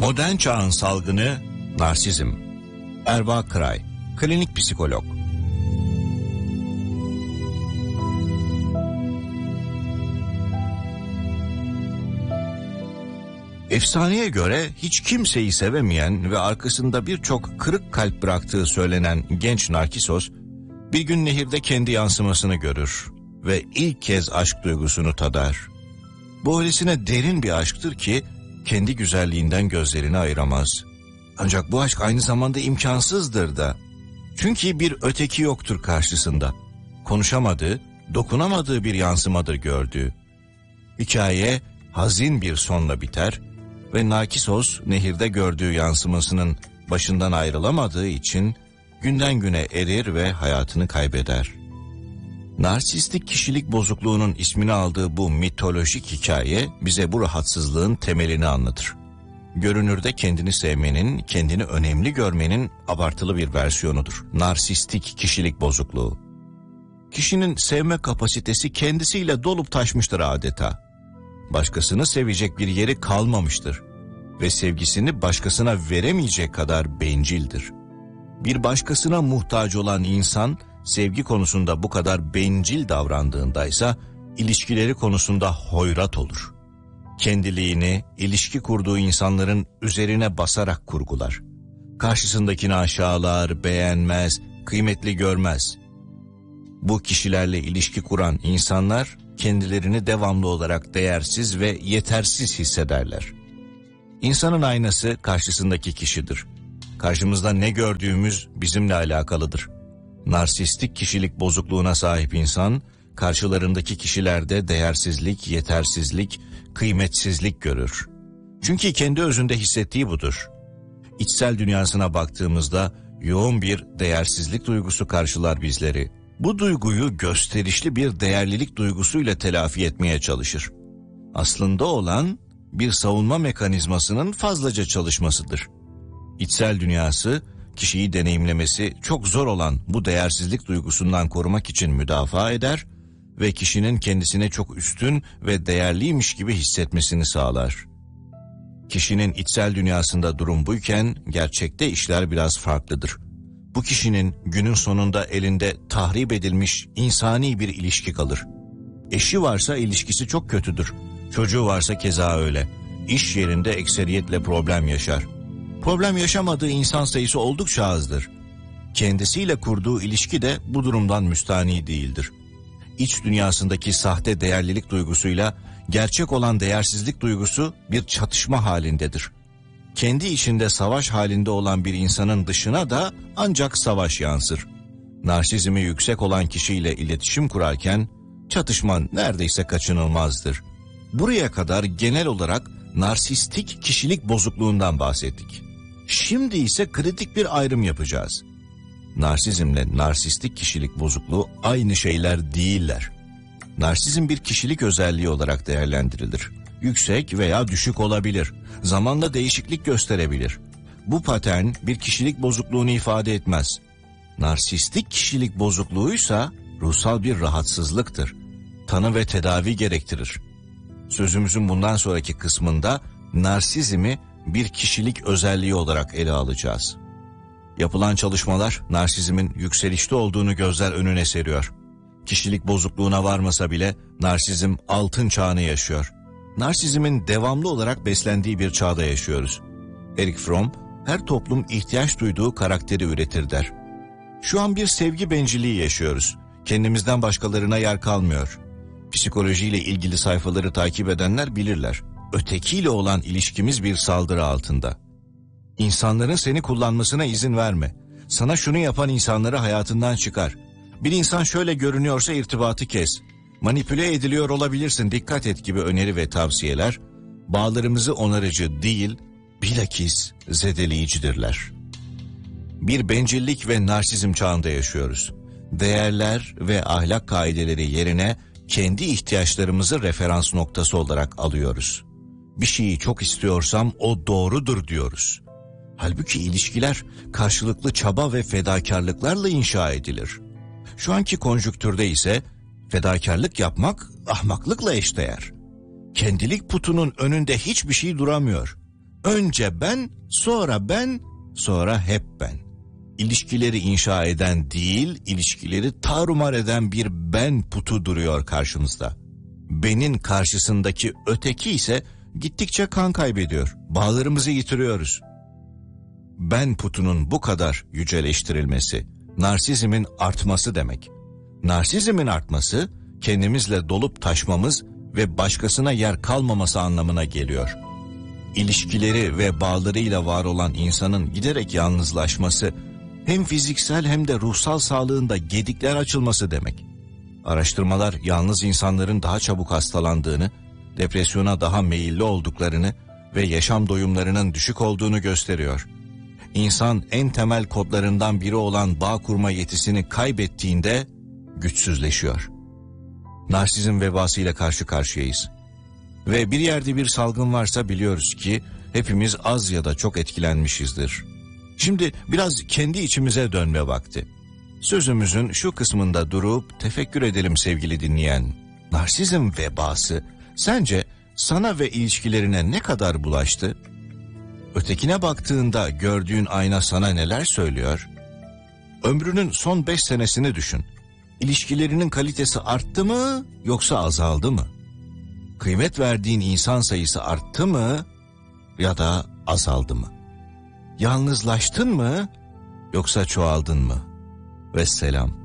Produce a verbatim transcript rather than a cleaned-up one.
Modern çağın salgını narsizm. Erva Kray, klinik psikolog. Efsaneye göre hiç kimseyi sevemeyen ve arkasında birçok kırık kalp bıraktığı söylenen genç Narkisos, bir gün nehirde kendi yansımasını görür ve ilk kez aşk duygusunu tadar. Bu öylesine derin bir aşktır ki kendi güzelliğinden gözlerini ayıramaz. Ancak bu aşk aynı zamanda imkansızdır da. Çünkü bir öteki yoktur karşısında. Konuşamadığı, dokunamadığı bir yansımadır gördüğü. Hikaye hazin bir sonla biter ve Narkisos nehirde gördüğü yansımasının başından ayrılamadığı için günden güne erir ve hayatını kaybeder. Narsistik kişilik bozukluğunun ismini aldığı bu mitolojik hikaye bize bu rahatsızlığın temelini anlatır. Görünürde kendini sevmenin, kendini önemli görmenin abartılı bir versiyonudur. Narsistik kişilik bozukluğu. Kişinin sevme kapasitesi kendisiyle dolup taşmıştır adeta. Başkasını sevecek bir yeri kalmamıştır ve sevgisini başkasına veremeyecek kadar bencildir. Bir başkasına muhtaç olan insan sevgi konusunda bu kadar bencil davrandığındaysa ilişkileri konusunda hoyrat olur. Kendiliğini ilişki kurduğu insanların üzerine basarak kurgular. Karşısındakini aşağılar, beğenmez, kıymetli görmez. Bu kişilerle ilişki kuran insanlar kendilerini devamlı olarak değersiz ve yetersiz hissederler. İnsanın aynası karşısındaki kişidir. Karşımızda ne gördüğümüz bizimle alakalıdır. Narsistik kişilik bozukluğuna sahip insan, karşılarındaki kişilerde değersizlik, yetersizlik, kıymetsizlik görür. Çünkü kendi özünde hissettiği budur. İçsel dünyasına baktığımızda yoğun bir değersizlik duygusu karşılar bizleri. Bu duyguyu gösterişli bir değerlilik duygusuyla telafi etmeye çalışır. Aslında olan bir savunma mekanizmasının fazlaca çalışmasıdır. İçsel dünyası, kişiyi deneyimlemesi çok zor olan bu değersizlik duygusundan korumak için müdafaa eder ve kişinin kendisine çok üstün ve değerliymiş gibi hissetmesini sağlar. Kişinin içsel dünyasında durum buyken gerçekte işler biraz farklıdır. Bu kişinin günün sonunda elinde tahrip edilmiş insani bir ilişki kalır. Eşi varsa ilişkisi çok kötüdür. Çocuğu varsa keza öyle. İş yerinde ekseriyetle problem yaşar. Problem yaşamadığı insan sayısı oldukça azdır. Kendisiyle kurduğu ilişki de bu durumdan müstahni değildir. İç dünyasındaki sahte değerlilik duygusuyla gerçek olan değersizlik duygusu bir çatışma halindedir. Kendi içinde savaş halinde olan bir insanın dışına da ancak savaş yansır. Narsizmi yüksek olan kişiyle iletişim kurarken çatışma neredeyse kaçınılmazdır. Buraya kadar genel olarak narsistik kişilik bozukluğundan bahsettik. Şimdi ise kritik bir ayrım yapacağız. Narsizmle narsistik kişilik bozukluğu aynı şeyler değiller. Narsizm bir kişilik özelliği olarak değerlendirilir. Yüksek veya düşük olabilir. Zamanla değişiklik gösterebilir. Bu patern bir kişilik bozukluğunu ifade etmez. Narsistik kişilik bozukluğuysa ruhsal bir rahatsızlıktır. Tanı ve tedavi gerektirir. Sözümüzün bundan sonraki kısmında narsizmi bir kişilik özelliği olarak ele alacağız. Yapılan çalışmalar narsizmin yükselişte olduğunu gözler önüne seriyor. Kişilik bozukluğuna varmasa bile narsizm altın çağını yaşıyor. Narsizmin devamlı olarak beslendiği bir çağda yaşıyoruz. Erich Fromm, her toplum ihtiyaç duyduğu karakteri üretir der. Şu an bir sevgi bencilliği yaşıyoruz. Kendimizden başkalarına yer kalmıyor. Psikolojiyle ilgili sayfaları takip edenler bilirler. Ötekiyle olan ilişkimiz bir saldırı altında. İnsanların seni kullanmasına izin verme. Sana şunu yapan insanları hayatından çıkar. Bir insan şöyle görünüyorsa irtibatı kes. Manipüle ediliyor olabilirsin, dikkat et gibi öneri ve tavsiyeler bağlarımızı onarıcı değil, bilakis zedeleyicidirler. Bir bencillik ve narsizm çağında yaşıyoruz. Değerler ve ahlak kaideleri yerine kendi ihtiyaçlarımızı referans noktası olarak alıyoruz. Bir şeyi çok istiyorsam o doğrudur diyoruz. Halbuki ilişkiler karşılıklı çaba ve fedakarlıklarla inşa edilir. Şu anki konjüktürde ise fedakarlık yapmak ahmaklıkla eşdeğer. Kendilik putunun önünde hiçbir şey duramıyor. Önce ben, sonra ben, sonra hep ben. İlişkileri inşa eden değil, ilişkileri tarumar eden bir ben putu duruyor karşımızda. Benin karşısındaki öteki ise gittikçe kan kaybediyor. Bağlarımızı yitiriyoruz. Ben putunun bu kadar yüceleştirilmesi, narsizmin artması demek. Narsizmin artması, kendimizle dolup taşmamız ve başkasına yer kalmaması anlamına geliyor. İlişkileri ve bağlarıyla var olan insanın giderek yalnızlaşması, hem fiziksel hem de ruhsal sağlığında gedikler açılması demek. Araştırmalar yalnız insanların daha çabuk hastalandığını, depresyona daha meyilli olduklarını ve yaşam doyumlarının düşük olduğunu gösteriyor. İnsan en temel kodlarından biri olan bağ kurma yetisini kaybettiğinde güçsüzleşiyor. Narsizm vebasıyla karşı karşıyayız. Ve bir yerde bir salgın varsa biliyoruz ki hepimiz az ya da çok etkilenmişizdir. Şimdi biraz kendi içimize dönme vakti. Sözümüzün şu kısmında durup tefekkür edelim sevgili dinleyen. Narsizm vebası sence sana ve ilişkilerine ne kadar bulaştı? Ötekine baktığında gördüğün ayna sana neler söylüyor? Ömrünün son beş senesini düşün. İlişkilerinin kalitesi arttı mı yoksa azaldı mı? Kıymet verdiğin insan sayısı arttı mı ya da azaldı mı? Yalnızlaştın mı yoksa çoğaldın mı? Vesselam.